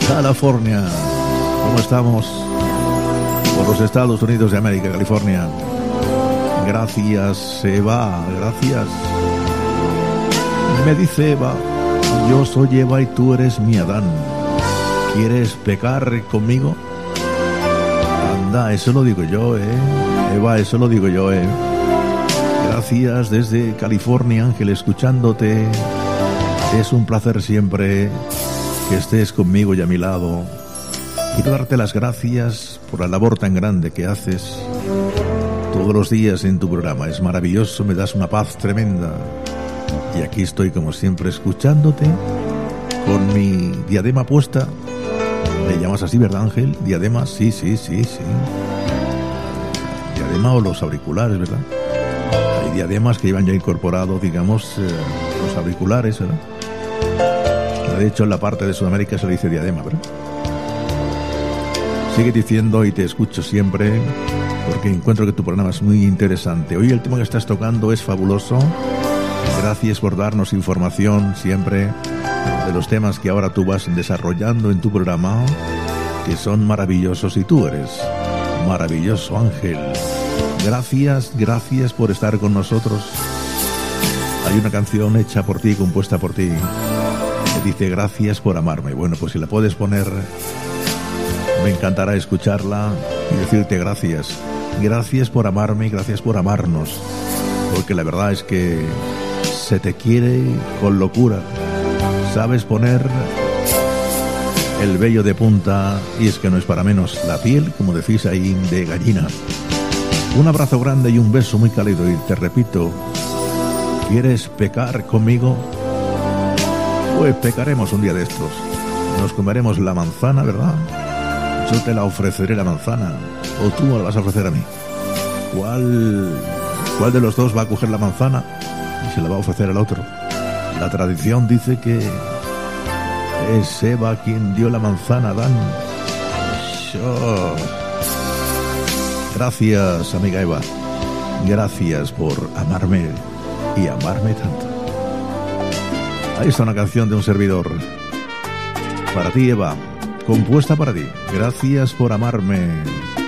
California. ¿Cómo estamos? Por los Estados Unidos de América, California. Gracias, Eva, gracias. Me dice Eva, yo soy Eva y tú eres mi Adán. ¿Quieres pecar conmigo? Anda, eso lo digo yo, Eva, eso lo digo yo, Gracias desde California, Ángel, escuchándote. Es un placer siempre que estés conmigo y a mi lado. Quiero darte las gracias por la labor tan grande que haces todos los días en tu programa. Es maravilloso, me das una paz tremenda. Y aquí estoy como siempre escuchándote con mi diadema puesta. ¿Le llamas así, verdad, Ángel? ¿Diadema? Sí. Diadema o los auriculares, ¿verdad? Hay diademas que llevan ya incorporado, digamos, los auriculares, ¿verdad? De hecho, en la parte de Sudamérica se le dice diadema, ¿verdad? Sigue diciendo y te escucho siempre porque encuentro que tu programa es muy interesante. Hoy el tema que estás tocando es fabuloso. Gracias por darnos información siempre de los temas que ahora tú vas desarrollando en tu programa, que son maravillosos, y tú eres maravilloso, Ángel. Gracias por estar con nosotros. Hay una canción hecha por ti, compuesta por ti, que dice gracias por amarme. Bueno, pues si la puedes poner, me encantará escucharla y decirte gracias. Gracias por amarme y gracias por amarnos, porque la verdad es que se te quiere con locura. Sabes poner el vello de punta, y es que no es para menos, la piel, como decís ahí, de gallina. Un abrazo grande y un beso muy cálido, y te repito, ¿quieres pecar conmigo? Pues pecaremos un día de estos. Nos comeremos la manzana, ¿verdad? Yo te la ofreceré, la manzana, o tú me la vas a ofrecer a mí. ¿Cuál de los dos va a coger la manzana y se la va a ofrecer al otro? La tradición dice que es Eva quien dio la manzana a Adán. Gracias, amiga Eva. Gracias por amarme y amarme tanto. Ahí está una canción de un servidor. Para ti, Eva. Compuesta para ti. Gracias por amarme.